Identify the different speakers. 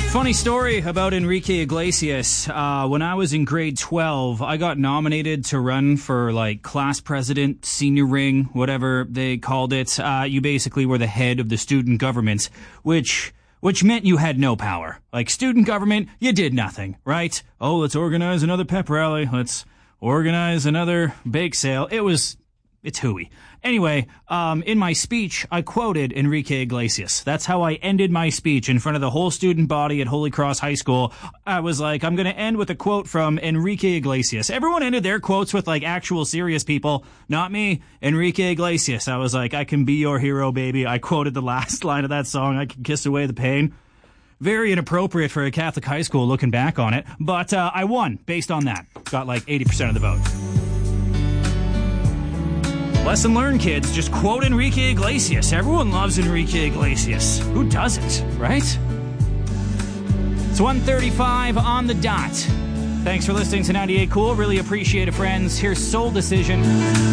Speaker 1: Funny story about Enrique Iglesias. When I was in grade 12, I got nominated to run for, class president, senior ring, whatever they called it. You basically were the head of the student government, which meant you had no power. Like, student government, you did nothing, right? Oh, let's organize another pep rally. Let's organize another bake sale. It's hooey. Anyway, in my speech, I quoted Enrique Iglesias. That's how I ended my speech in front of the whole student body at Holy Cross High School. I was like, I'm going to end with a quote from Enrique Iglesias. Everyone ended their quotes with, actual serious people. Not me, Enrique Iglesias. I was like, I can be your hero, baby. I quoted the last line of that song, I can kiss away the pain. Very inappropriate for a Catholic high school looking back on it. But I won based on that. Got 80% of the vote. Lesson learned, kids. Just quote Enrique Iglesias. Everyone loves Enrique Iglesias. Who doesn't, right? It's 1:35 on the dot. Thanks for listening to 98 Cool. Really appreciate it, friends. Here's Soul Decision.